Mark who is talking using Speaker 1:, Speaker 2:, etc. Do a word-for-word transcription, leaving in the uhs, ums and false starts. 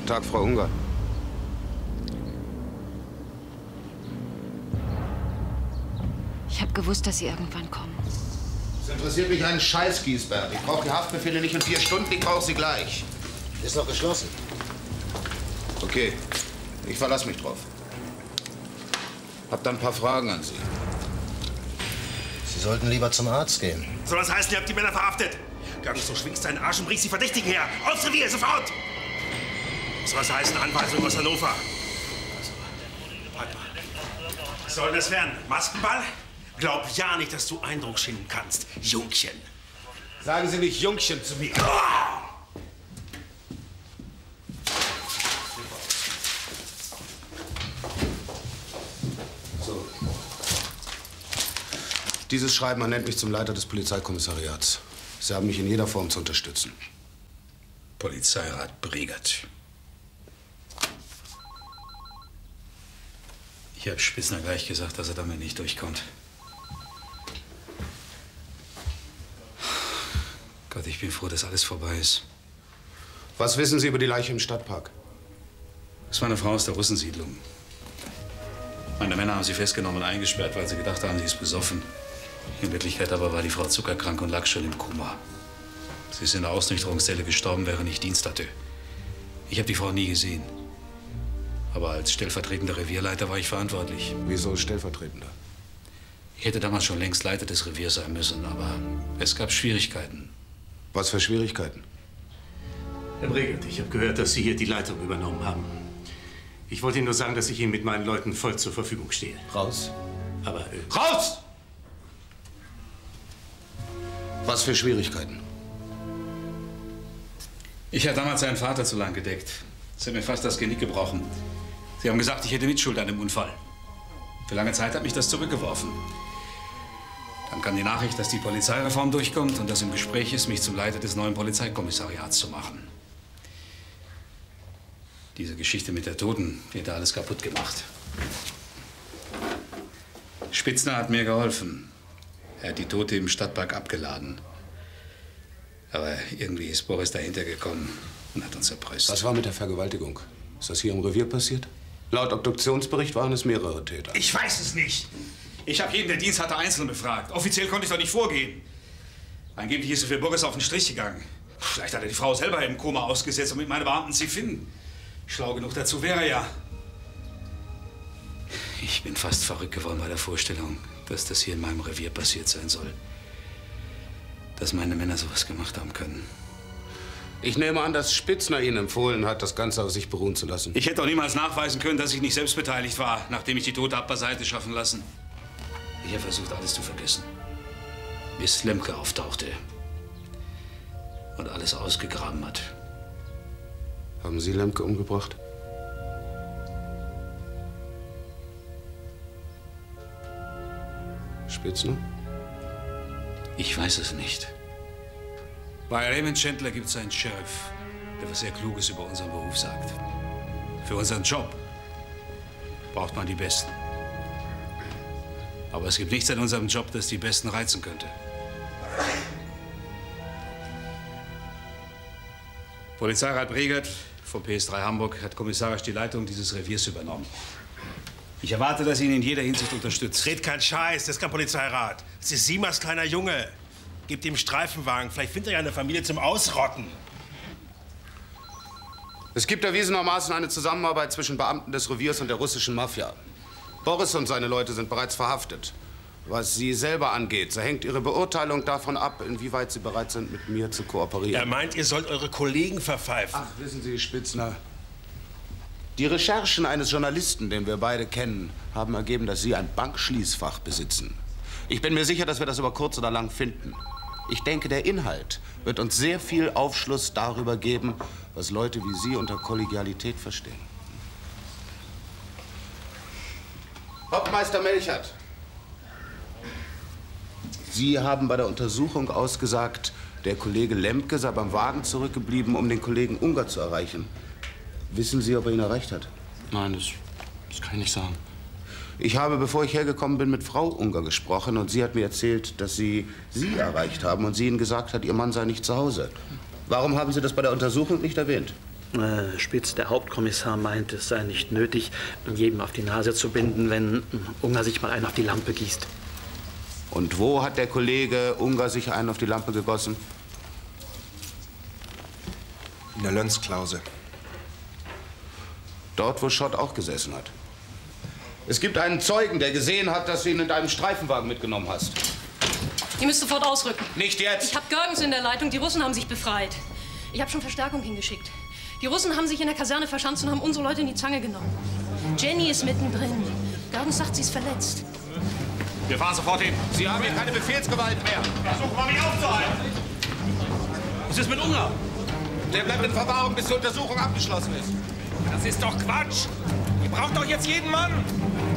Speaker 1: Tag, Frau Unger.
Speaker 2: Ich habe gewusst, dass Sie irgendwann kommen.
Speaker 1: Es interessiert mich einen Scheiß, Giesberg. Ich brauche die Haftbefehle nicht in vier Stunden, ich brauche sie gleich.
Speaker 3: Ist noch geschlossen.
Speaker 1: Okay, ich verlasse mich drauf. Hab dann ein paar Fragen an Sie.
Speaker 3: Sie sollten lieber zum Arzt gehen.
Speaker 4: Soll das heißen, ihr habt die Männer verhaftet? Ganz so schwingst deinen Arsch und bringst die Verdächtigen her. Aufs Revier, sofort! Soll das heißen, Anweisung aus Hannover? Also, warte mal. Was soll das werden? Maskenball? Glaub ja nicht, dass du Eindruck schinden kannst, Jungchen.
Speaker 1: Sagen Sie nicht Jungchen zu mir.
Speaker 4: Oh!
Speaker 1: So. Dieses Schreiben ernennt mich zum Leiter des Polizeikommissariats. Sie haben mich in jeder Form zu unterstützen.
Speaker 5: Polizeirat Bregert. Ich habe Spitzner gleich gesagt, dass er damit nicht durchkommt. Gott, ich bin froh, dass alles vorbei ist.
Speaker 1: Was wissen Sie über die Leiche im Stadtpark?
Speaker 5: Das war eine Frau aus der Russensiedlung. Meine Männer haben sie festgenommen und eingesperrt, weil sie gedacht haben, sie ist besoffen. In Wirklichkeit aber war die Frau zuckerkrank und lag schon im Koma. Sie ist in der Ausnüchterungszelle gestorben, während ich Dienst hatte. Ich habe die Frau nie gesehen. Aber als stellvertretender Revierleiter war ich verantwortlich.
Speaker 1: Wieso stellvertretender?
Speaker 5: Ich hätte damals schon längst Leiter des Reviers sein müssen, aber es gab Schwierigkeiten.
Speaker 1: Was für Schwierigkeiten?
Speaker 4: Herr Bregert, ich habe gehört, dass Sie hier die Leitung übernommen haben. Ich wollte Ihnen nur sagen, dass ich Ihnen mit meinen Leuten voll zur Verfügung stehe.
Speaker 1: Raus.
Speaker 4: Aber... Äh,
Speaker 1: Raus! Was für Schwierigkeiten?
Speaker 5: Ich habe damals seinen Vater zu lang gedeckt. Es hat mir fast das Genick gebrochen. Sie haben gesagt, ich hätte Mitschuld an dem Unfall. Für lange Zeit hat mich das zurückgeworfen. Dann kam die Nachricht, dass die Polizeireform durchkommt und dass im Gespräch ist, mich zum Leiter des neuen Polizeikommissariats zu machen. Diese Geschichte mit der Toten, die hat alles kaputt gemacht. Spitzner hat mir geholfen. Er hat die Tote im Stadtpark abgeladen. Aber irgendwie ist Boris dahinter gekommen und hat uns erpresst.
Speaker 1: Was war mit der Vergewaltigung? Ist das hier im Revier passiert? Laut Obduktionsbericht waren es mehrere Täter.
Speaker 4: ich weiß es nicht.
Speaker 5: Ich habe jeden, der Dienst hatte, einzeln befragt. Offiziell konnte ich doch nicht vorgehen. Angeblich ist er für Boris auf den Strich gegangen. Vielleicht hat er die Frau selber im Koma ausgesetzt, damit meine Beamten sie finden. Schlau genug dazu wäre er ja. Ich bin fast verrückt geworden bei der Vorstellung, dass das hier in meinem Revier passiert sein soll. Dass meine Männer sowas gemacht haben können.
Speaker 1: Ich nehme an, dass Spitzner Ihnen empfohlen hat, das Ganze auf sich beruhen zu lassen.
Speaker 5: Ich hätte doch niemals nachweisen können, dass ich nicht selbst beteiligt war, nachdem ich die Tote ab beiseite schaffen lassen. Ich habe versucht, alles zu vergessen. Bis Lemke auftauchte und alles ausgegraben hat.
Speaker 1: Haben Sie Lemke umgebracht? Spitzner?
Speaker 5: Ich weiß es nicht. Bei Raymond Chandler gibt es einen Sheriff, der was sehr Kluges über unseren Beruf sagt. Für unseren Job braucht man die Besten. Aber es gibt nichts an unserem Job, das die Besten reizen könnte. Polizeirat Bregert vom P S drei Hamburg hat kommissarisch die Leitung dieses Reviers übernommen. Ich erwarte, dass Sie ihn in jeder Hinsicht unterstützt.
Speaker 4: Red kein Scheiß, das ist kein Polizeirat. Das ist Simas kleiner Junge. Gebt ihm Streifenwagen, vielleicht findet er ja eine Familie zum Ausrotten.
Speaker 1: Es gibt erwiesenermaßen eine Zusammenarbeit zwischen Beamten des Reviers und der russischen Mafia. Boris und seine Leute sind bereits verhaftet. Was Sie selber angeht, so hängt Ihre Beurteilung davon ab, inwieweit Sie bereit sind, mit mir zu kooperieren.
Speaker 4: Er meint, ihr sollt eure Kollegen verpfeifen.
Speaker 1: Ach, wissen Sie, Spitzner, die Recherchen eines Journalisten, den wir beide kennen, haben ergeben, dass Sie ein Bankschließfach besitzen. Ich bin mir sicher, dass wir das über kurz oder lang finden. Ich denke, der Inhalt wird uns sehr viel Aufschluss darüber geben, was Leute wie Sie unter Kollegialität verstehen. Hauptmeister Melchert, Sie haben bei der Untersuchung ausgesagt, der Kollege Lemke sei beim Wagen zurückgeblieben, um den Kollegen Unger zu erreichen. Wissen Sie, ob er ihn erreicht hat?
Speaker 6: Nein, das, das kann ich nicht sagen.
Speaker 1: Ich habe, bevor ich hergekommen bin, mit Frau Unger gesprochen und sie hat mir erzählt, dass Sie Sie erreicht haben und sie Ihnen gesagt hat, Ihr Mann sei nicht zu Hause. Warum haben Sie das bei der Untersuchung nicht erwähnt?
Speaker 7: Äh, Spitz, der Hauptkommissar, meint, es sei nicht nötig, jedem auf die Nase zu binden, wenn Unger sich mal einen auf die Lampe gießt.
Speaker 1: Und wo hat der Kollege Unger sich einen auf die Lampe gegossen?
Speaker 8: In der Lönz-Klause.
Speaker 1: Dort, wo Schott auch gesessen hat. Es gibt einen Zeugen, der gesehen hat, dass du ihn in deinem Streifenwagen mitgenommen hast.
Speaker 9: Ihr müsst sofort ausrücken.
Speaker 1: Nicht jetzt!
Speaker 9: Ich hab Görgens in der Leitung. Die Russen haben sich befreit. Ich habe schon Verstärkung hingeschickt. Die Russen haben sich in der Kaserne verschanzt und haben unsere Leute in die Zange genommen. Jenny ist mittendrin. Görgens sagt, sie ist verletzt.
Speaker 4: Wir fahren sofort hin.
Speaker 1: Sie haben hier keine Befehlsgewalt mehr.
Speaker 4: Versuchen wir, mich aufzuhalten.
Speaker 5: Was ist mit Unger?
Speaker 1: Der bleibt in Verwahrung, bis die Untersuchung abgeschlossen ist.
Speaker 4: Das ist doch Quatsch. Ihr braucht doch jetzt jeden Mann.